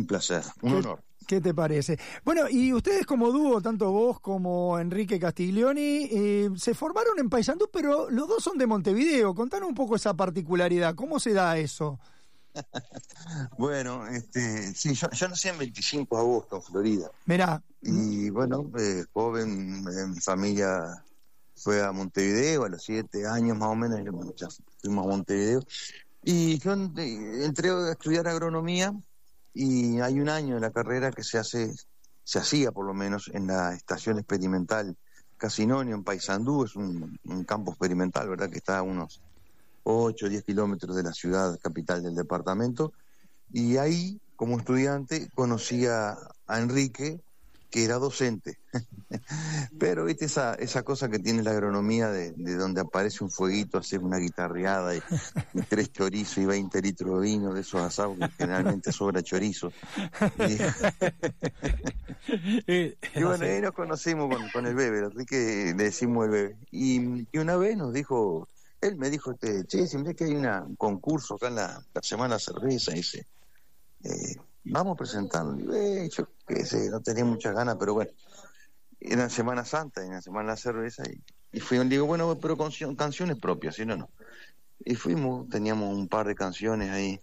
un placer, un honor. ¿Qué te parece? Bueno, y ustedes como dúo, tanto vos como Enrique Castiglioni, se formaron en Paysandú, pero los dos son de Montevideo. Contanos un poco esa particularidad, ¿cómo se da eso? Bueno, sí, yo nací en 25 de agosto, en Florida. Mirá. Y bueno, joven, mi familia fue a Montevideo a los 7 años más o menos, y bueno, ya fuimos a Montevideo. Y yo entré a estudiar agronomía, y hay un año en la carrera que se hacía por lo menos en la estación experimental Casinonio en Paysandú. Es un campo experimental, ¿verdad? Que está a unos 8 o 10 kilómetros de la ciudad capital del departamento. Y ahí, como estudiante, conocí a Enrique, que era docente. Pero viste esa cosa que tiene la agronomía de donde aparece un fueguito, hacer una guitarreada y 3 chorizos y 20 litros de vino, de esos asados que generalmente sobra chorizo. Y bueno, ahí nos conocimos con el Bebe, Enrique le decimos el Bebe. Y una vez él me dijo, che, siempre que hay un concurso acá en la Semana Cerveza, dice, vamos presentando. Yo qué sé, no tenía muchas ganas, pero bueno, era Semana Santa, en la Semana de la Cerveza, y fui, digo, bueno, pero con canciones propias, si no. Y fuimos, teníamos un par de canciones ahí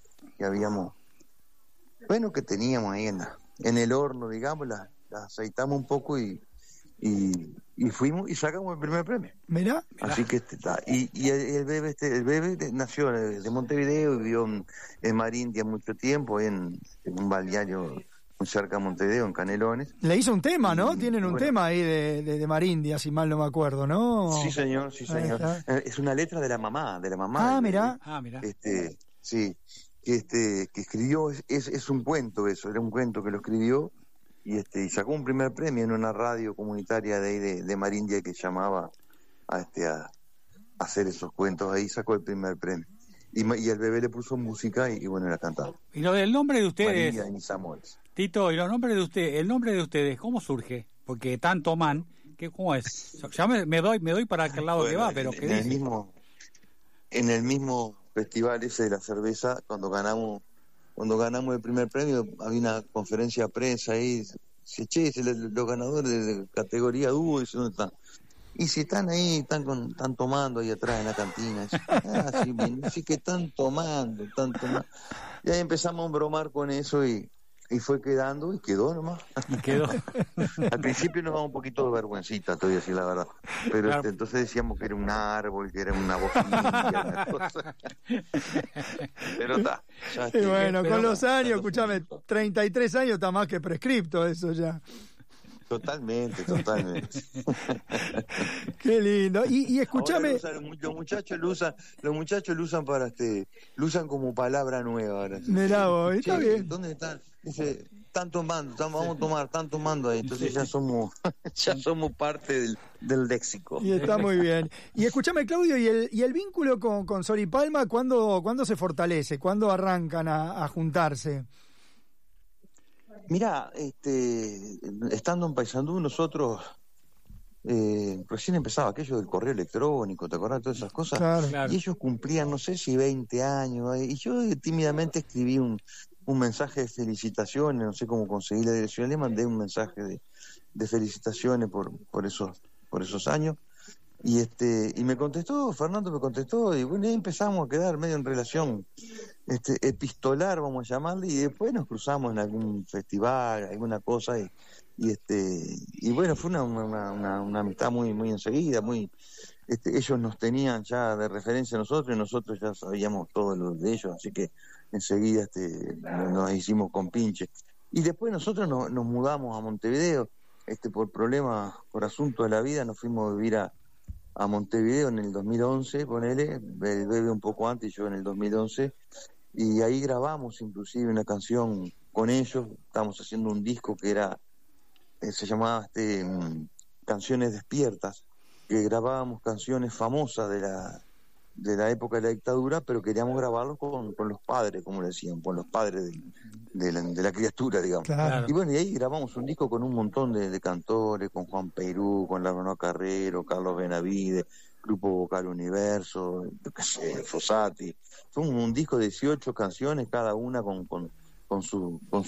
que teníamos ahí en el horno, digamos, las aceitamos un poco y fuimos y sacamos el primer premio. Mirá. Así que y el Bebe nació de Montevideo y vivió en Marindia mucho tiempo, en un balneario muy cerca de Montevideo, en Canelones. Le hizo un tema, ¿no? Tienen un tema ahí de Marindia, si mal no me acuerdo, ¿no? Sí, señor. Es una letra de la mamá. Ah, mirá. Sí, que escribió, es un cuento eso, era un cuento que lo escribió. Y sacó un primer premio en una radio comunitaria de ahí de Marindia que llamaba a hacer esos cuentos. Ahí sacó el primer premio. Y el Bebé le puso música y bueno, la cantaba. Y lo del nombre de ustedes, María y Samuels. Tito, y el nombre de ustedes, ¿cómo surge? Porque tanto man, ¿cómo es? Ya me doy para aquel lado que va, pero ¿qué dice? En el mismo festival ese de la cerveza, cuando ganamos el primer premio, había una conferencia de prensa ahí, dice, los ganadores de categoría dúo, dice, ¿dónde están? Y si están ahí, están tomando ahí atrás en la cantina. Dice, sí que están tomando. Y ahí empezamos a bromar con eso y fue quedando y quedó nomás. Al principio nos daba un poquito de vergüencita, te voy a decir la verdad. Pero claro. Entonces decíamos que era un árbol, que era una bocina, una cosa. Pero está. Y bueno, con los años, escúchame, 33 años está más que prescripto eso ya. Totalmente. Qué lindo. Y escúchame. Los muchachos lo usan para lo usan como palabra nueva ahora. Mirá vos, está bien. ¿Dónde están? Dice, están tomando, vamos a tomar, están tomando ahí. Entonces ya somos parte del léxico. Y está muy bien. Y escúchame, Claudio, y el vínculo con Sori Palma, ¿cuándo se fortalece? ¿Cuándo arrancan a juntarse? Mirá, estando en Paysandú, nosotros recién empezaba aquello del correo electrónico, ¿te acordás de todas esas cosas? Claro. Y ellos cumplían, no sé si 20 años, y yo tímidamente escribí un mensaje de felicitaciones, no sé cómo conseguí la dirección, le mandé un mensaje de felicitaciones por esos años, y Fernando me contestó, y bueno, ahí empezamos a quedar medio en relación epistolar, vamos a llamarle, y después nos cruzamos en algún festival, alguna cosa, y bueno, fue una amistad muy muy enseguida, ellos nos tenían ya de referencia a nosotros, y nosotros ya sabíamos todo lo de ellos, así que enseguida nos hicimos compinches. Y después nosotros nos mudamos a Montevideo, por asunto de la vida, nos fuimos a vivir a Montevideo en el 2011, ponele, el Bebe un poco antes y yo en el 2011, y ahí grabamos inclusive una canción con ellos. Estábamos haciendo un disco que se llamaba Canciones Despiertas, que grabábamos canciones famosas de la época de la dictadura, pero queríamos grabarlos con los padres, como le decían, con los padres de la criatura, digamos. Claro. Y bueno, y ahí grabamos un disco con un montón de cantores, con Juan Peirú, con Laurano Carrero, Carlos Benavides, Grupo Vocal Universo, Fossati. Fue un disco de 18 canciones, cada una con su